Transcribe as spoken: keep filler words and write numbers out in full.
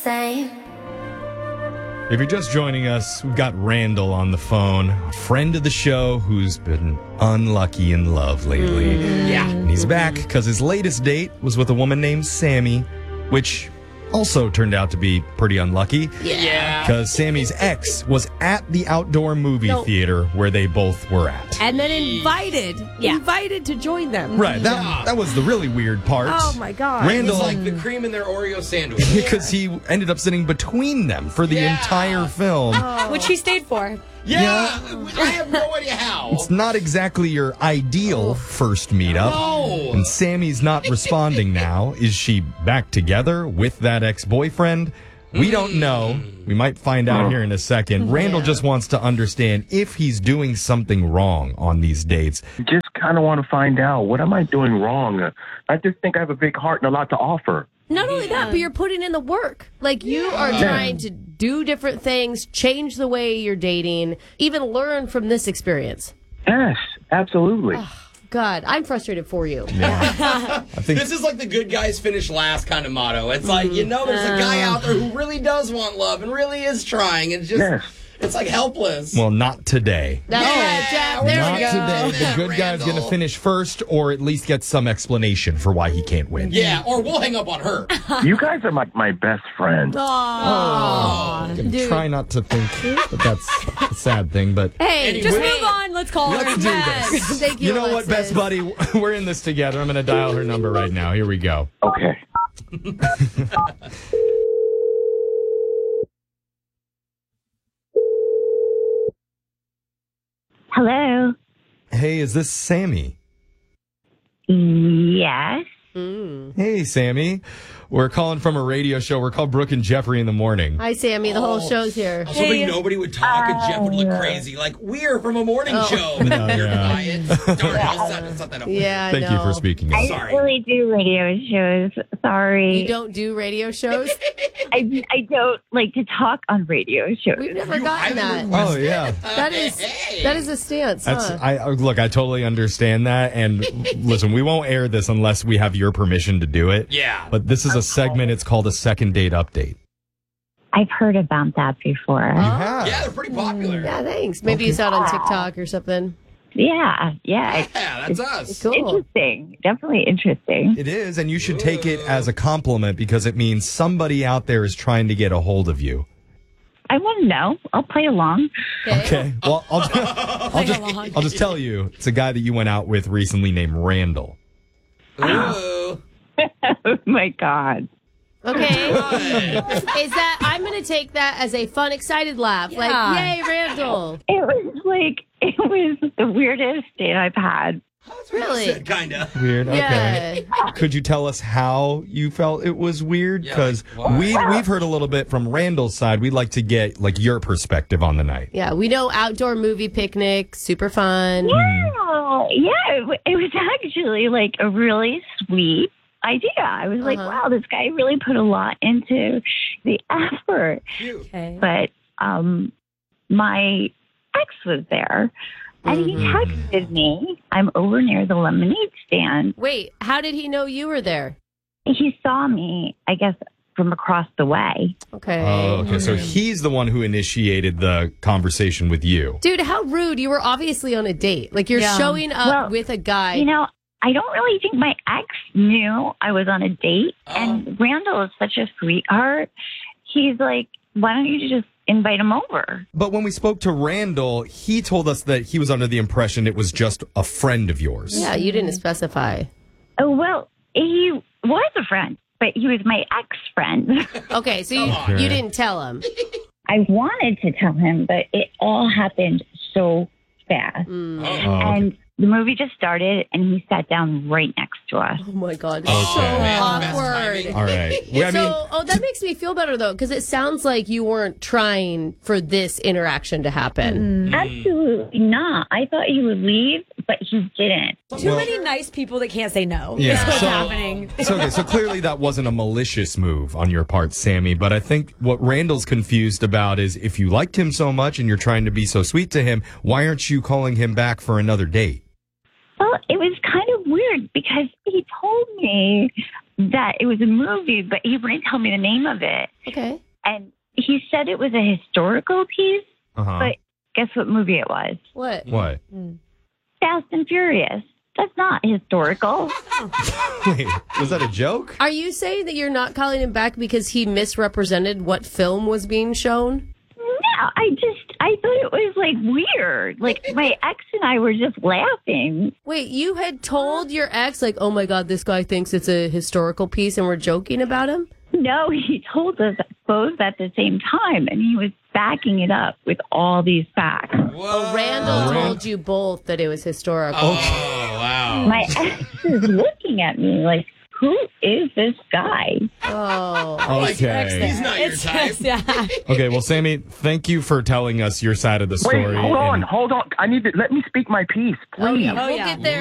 same. If you're just joining us, we've got Randall on the phone, a friend of the show who's been unlucky in love lately. Mm. Yeah. And he's back because his latest date was with a woman named Sammy, which also turned out to be pretty unlucky. Yeah. Because Sammy's ex was at the outdoor movie No. theater where they both were at. And then invited, Yeah. invited to join them. Right, that, Yeah. that was the really weird part. Oh, my God. It Randall, was like the cream in their Oreo sandwich. because he ended up sitting between them for the Yeah. entire film. Which he stayed for. Yeah, I have no idea how. It's not exactly your ideal first meetup. No. And Sammy's not responding now. Is she back together with that ex-boyfriend? We don't know. We might find out here in a second. Randall just wants to understand if he's doing something wrong on these dates. Just kind of want to find out, what am I doing wrong? I just think I have a big heart and a lot to offer. Not only that, but you're putting in the work. Like, you are trying to do different things, change the way you're dating, even learn from this experience. Yes, absolutely. God, I'm frustrated for you. I think This is like the good guys finish last kind of motto. It's like, you know, there's a guy out there who really does want love and really is trying. It's just, Yes. it's like helpless. well, not today. That's right, Jeff. There Not we go. today. The good guy's going to Randall. finish first, or at least get some explanation for why he can't win. Yeah, or we'll hang up on her. You guys are like my best friends. Aw. Dude. Try not to think that that's a sad thing, but Hey, Anyway. just Just move move on. Let's call let's her. do Yes. this. Thank you, You know what, Alexis. best buddy? We're in this together. I'm going to dial her number right now. Here we go. Okay. Hello. Hey, is this Sammy? Yes. Mm. Hey, Sammy. We're calling from a radio show. We're called Brooke and Jeffrey in the morning. Hi, Sammy. The whole show's here. I was hoping Hey. nobody would talk and Jeff would look crazy. Like, we're from a morning show. But then Oh, you're yeah. quiet. Darn, I'll set, set that up. Yeah, I Thank know. you for speaking. I up. Sorry. don't really do radio shows. Sorry. You don't do radio shows? I, I don't like to talk on radio shows. We've never You gotten highly that. Oh, yeah. That is Hey. that is a stance, That's huh? I I- look. I totally understand that, and listen, we won't air this unless we have your permission to do it. Yeah. But this is a segment. It's called a second date update. I've heard about that before. Yeah. Yeah, they're pretty popular. Yeah, thanks. Maybe you saw it on TikTok or something. Yeah, yeah. Yeah, that's us. Cool. Interesting. Definitely interesting. It is, and you should take it as a compliment because it means somebody out there is trying to get a hold of you. I want to know. I'll play along. Okay. Well, I'll, I'll just I'll just tell you, it's a guy that you went out with recently named Randall. Ooh. Oh my God. Okay. Is that I'm going to take that as a fun, excited laugh. Like, Yeah. yay, Randall. It was like, it was the weirdest date I've had. Really? Kind of. Weird. Okay. Yeah. Could you tell us how you felt it was weird? Yeah, Because like, why? we we've heard a little bit from Randall's side. We'd like to get like your perspective on the night. Yeah, we know outdoor movie picnic, super fun. Yeah, yeah. It, w- it was actually like a really sweet idea. I was like, Uh-huh. wow, this guy really put a lot into the effort. Okay. But um, my ex was there, and he texted me. I'm over near the lemonade stand. Wait, how did he know you were there? He saw me, I guess, from across the way. Okay. Oh, okay. So he's the one who initiated the conversation with you. Dude, how rude. You were obviously on a date. Like, you're Yeah. showing up Well, with a guy. You know, I don't really think my ex knew I was on a date. And Randall is such a sweetheart. He's like, why don't you just invite him over? But when we spoke to Randall, he told us that he was under the impression it was just a friend of yours. yeah, you didn't specify. Oh, well, he was a friend, but he was my ex-friend. Okay, so you, on. you didn't tell him. I wanted to tell him, but it all happened so fast. Mm. Oh, okay. And the movie just started, and he sat down right next to us. Oh my God, it's Okay. so Man, best awkward. timing. All right. Well, I so, mean, oh, that makes me feel better though, because it sounds like you weren't trying for this interaction to happen. Absolutely not. I thought he would leave, but he didn't. Too Well- many nice people that can't say no. Yeah, That's what's so- happening. so, okay, so clearly that wasn't a malicious move on your part, Sammy. But I think what Randall's confused about is if you liked him so much and you're trying to be so sweet to him, why aren't you calling him back for another date? Well, it was kind of weird because he told me that it was a movie, but he wouldn't tell me the name of it. Okay. And he said it was a historical piece, Uh-huh. but guess what movie it was? What? What? Fast and Furious. That's not historical. Wait, was that a joke? Are you saying that you're not calling him back because he misrepresented what film was being shown? No, I just, I thought it was like weird. Like my ex and I were just laughing. Wait, you had told your ex, like, oh my God, this guy thinks it's a historical piece and we're joking about him? No, he told us both at the same time, and he was backing it up with all these facts. Whoa. Randall told you both that it was historical. Oh, wow. My ex is looking at me like, who is this guy? Oh. Okay. He's not your It's type. just, yeah. Okay, well, Sammy, thank you for telling us your side of the story. Wait, hold on, and- hold on. I need to let me speak my piece, please. Okay, we'll yeah. get there.